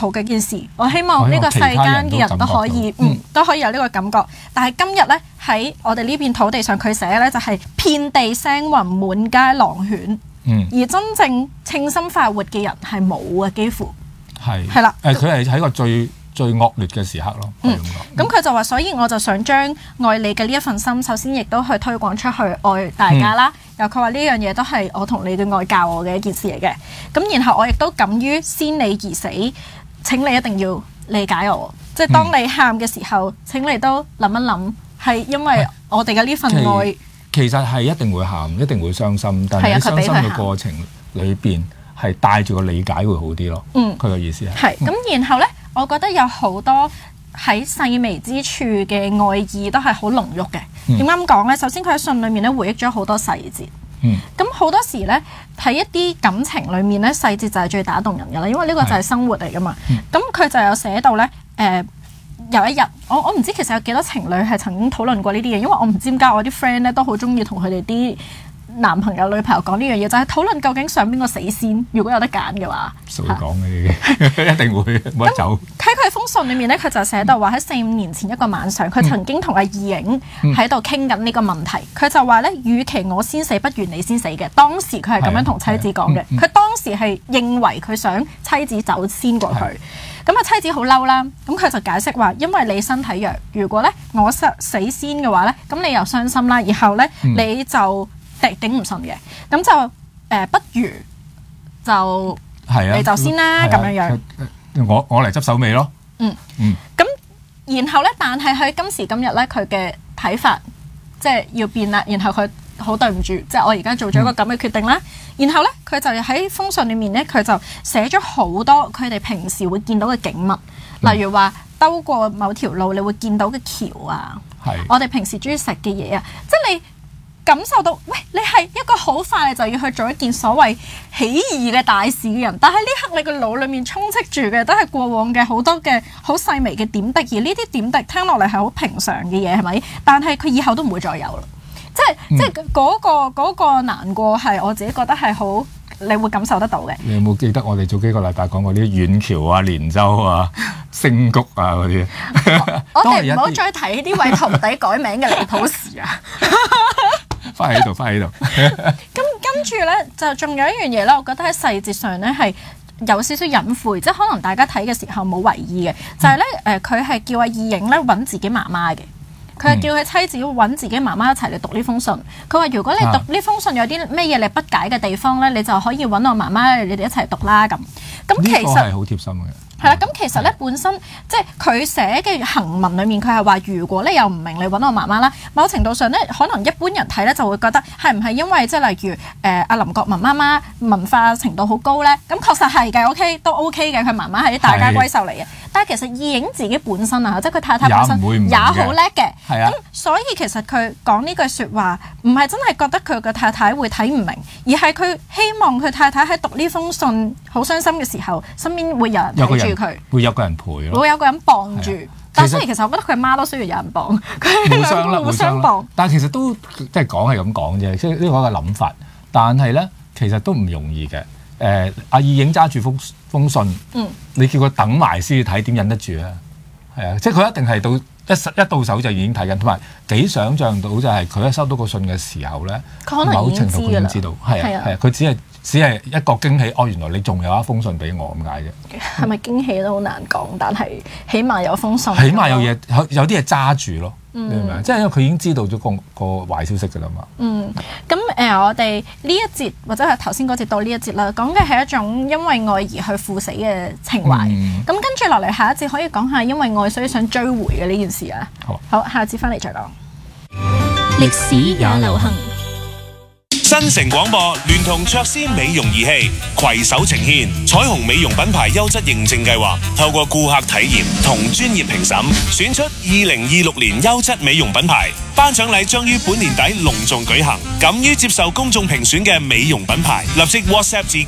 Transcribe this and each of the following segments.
好嘅一件事。我希望呢個世間嘅人都可以都可以有呢個感覺。但係今日呢，喺我哋呢片土地上，佢寫呢就係遍地腥雲，滿街狼犬。而真正稱心快活嘅人係冇嘅，幾乎係啦。 佢係喺個最惡劣嘅時刻咯。 咁佢就話，所以我就想將愛你嘅呢一份心，首先亦都去推廣出去，愛大家啦。又佢話呢樣嘢都係我同你嘅愛教我嘅一件事嚟嘅。咁然後我亦都敢於先你而死，請你一定要理解我。即係當你喊嘅時候，請你都諗一諗，係因為我哋嘅呢份愛。 其實係一定會喊，一定會傷心，但係喺傷心嘅過程裏邊係帶住個理解會好啲咯。佢嘅意思係。 咁然後呢，我覺得有好多喺細微之處嘅愛意都係好濃郁嘅。點解咁講呢？首先佢喺信裏面咧回憶咗好多細節。咁好多時呢，喺一啲感情裏面呢，細節就係最打動人㗎啦，因為呢個就係生活嚟㗎嘛。咁佢就有寫到呢。有一日，我唔知其實有幾多情侶係曾經討論過呢啲嘢，因為我唔知點解我啲 friend 咧都好中意同佢哋啲男朋友女朋友講呢樣嘢，就係討論究竟想邊個死先。如果有得揀嘅話， 會講嘅一定會冇得走。 喺佢封信裏面咧，佢就寫到話喺4-5年前一個晚上，佢曾經同阿義影喺度傾緊呢個問題。佢就話咧，與其我先死，不如你先死嘅。當時佢係咁樣同妻子講嘅。佢當時係認為佢想妻子走先過去。咁啊，妻子好嬲啦，咁佢就解釋話，因為你身體弱，如果咧我死先嘅話咧，咁你又傷心啦，然後咧你就頂唔順嘅，咁就不如就你就先啦，咁樣樣。 我嚟執手尾咯。 咁然後咧，但係佢今時今日咧，佢嘅睇法即係要變啦，然後佢好對唔住，即係我而家做咗一個咁嘅決定啦。然後咧，佢就喺封信裏面咧，佢就寫咗好多佢哋平時會見到嘅景物，例如話兜過某條路你會見到嘅橋啊，我哋平時中意食嘅嘢啊，即係你感受到，喂，你係一個好快你就要去做一件所謂喜義嘅大事嘅人，但係呢刻你個腦裏面充斥住嘅都係過往嘅好多嘅好細微嘅點滴，而呢啲點滴聽落嚟係好平常嘅嘢，係咪？但係佢以後都唔會再有啦。即係嗰個難過係我自己覺得係好，你會感受得到嘅。 你有冇記得我哋早幾個禮拜講過啲遠橋啊、連州啊、星谷啊嗰啲？ 我哋唔好再提呢啲為徒弟改名嘅離譜事啊！ 翻喺度。 咁跟住咧，就仲有一樣嘢啦，我覺得喺細節上咧係有少少隱晦，即係可能大家睇嘅時候冇為意嘅，就係咧佢係叫阿義影咧揾自己媽媽嘅。佢係叫佢妻子揾自己媽媽一齊嚟讀呢封信。佢話：如果你讀呢封信有啲咩嘢你不解嘅地方咧，你就可以揾我媽媽，你哋一齊讀啦咁。咁其實呢個係好貼心嘅。 係啦，咁其實咧本身即係佢寫嘅行文裏面，佢係話：如果你又唔明，你揾我媽媽啦。某程度上咧，可能一般人睇咧就會覺得係唔係因為即係例如阿林國文媽媽文化程度好高咧？咁確實係嘅 ，OK 都 OK 嘅。佢媽媽係啲大家閨秀嚟嘅，但係其實義影自己本身啊，即係佢太太本身也好叻嘅。咁所以其實佢講呢句説話，唔係真係覺得佢嘅太太會睇唔明，而係佢希望佢太太喺讀呢封信好傷心嘅時候，身邊會有人睇住佢， 會有個人陪咯， 會有個人傍住。但係其實我覺得佢媽都需要有人幫，互相幫。 但係其實都即係講係咁講啫，即係呢個一個諗法。但係咧，其實都唔容易嘅。阿義影揸住封信，你叫佢等埋先睇，點忍得住啊？係啊，即係佢一定係一到手就已經睇緊，同埋幾想像到就係佢一收到個信嘅時候咧，某程度佢已經知道，係啊，佢只係一個驚喜。原來你仲有一封信俾我咁解啫。 係咪驚喜都好難講，但係起碼有封信， 起碼有嘢，有啲嘢揸住咯。你明唔明？即係因為佢已經知道咗個壞消息㗎啦嘛。 咁我哋呢一節或者係頭先嗰節到呢一節啦，講嘅係一種因為愛而去赴死嘅情懷。咁跟住落嚟下一節可以講下因為愛所以想追回嘅呢件事啊。好，下節翻嚟再講。 歷史也流行。 新城廣播聯同卓斯美容儀器攜手呈獻彩虹美容品牌優質認證計劃，透過顧客體驗同專業評審，選出2026年優質美容品牌。頒獎禮將於本年底隆重舉行，敢於接受公眾評選嘅美容品牌，立即 WhatsApp 至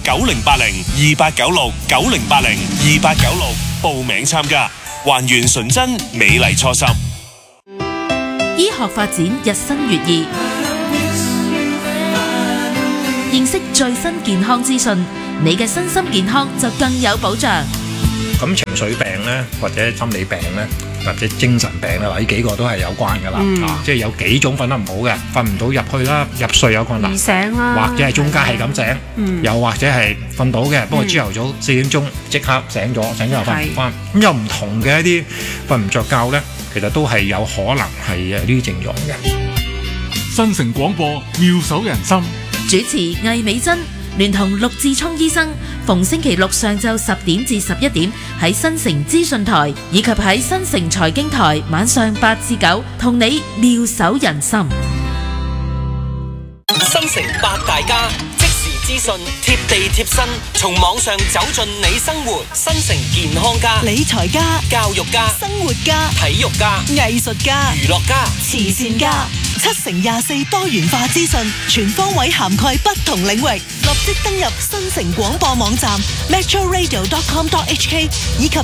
9080289690802896報名參加，還原純真美麗初心。 醫學發展日新月異，認識最新健康資訊，你嘅身心健康就更有保障。 咁情緒病咧，或者心理病咧，或者精神病咧，嗱呢幾個都係有關噶啦。即係有幾種瞓得唔好嘅，瞓唔到入去啦，入睡有困難， 醒啦， 或者係中間係咁醒，又或者係瞓到嘅，不過朝頭早4點鐘即刻醒咗又瞓唔翻。咁有唔同嘅一啲瞓唔着覺咧，其實都係有可能係呢啲症狀嘅。 新城廣播妙手仁心， 主持魏美珍聯同陸志聰醫生，逢星期六上晝10點至11點喺新城資訊台以及喺新城財經台晚上8至9，同你妙手仁心。 新城八大家，即時資訊，貼地貼身，從網上走進你生活。新城健康家、 理財家、 教育家、 生活家、 體育家、 藝術家、 娛樂家、 慈善家，7乘24多元化資訊，全方位涵蓋不同領域。立即登入新城廣播網站 metroradio.com.hk 以及